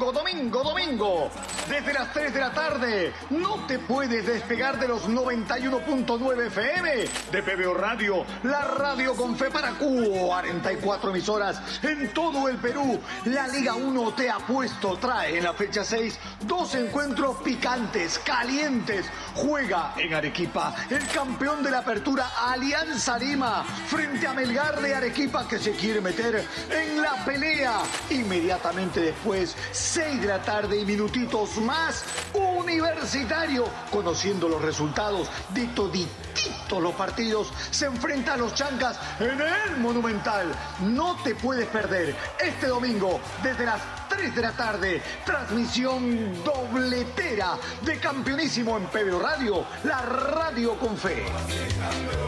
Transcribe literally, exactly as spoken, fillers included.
domingo, domingo, domingo. Desde las tres de la tarde. No te puedes despegar de los noventa y uno punto nueve F M de P B O Radio, la radio con fe para cuarenta y cuatro emisoras en todo el Perú. La Liga uno te ha puesto, trae en la fecha seis dos encuentros picantes, calientes. Juega en Arequipa el campeón de la apertura, Alianza Lima, frente a Melgar de Arequipa, que se quiere meter en la pelea. Inmediatamente después, seis de la tarde y minutitos más, Universitario, conociendo los resultados de todititos los partidos, se enfrenta a los Chancas en el Monumental. No te puedes perder este domingo desde las tres de la tarde, transmisión dobletera de Campeonísimo en P B O Radio, la radio con fe.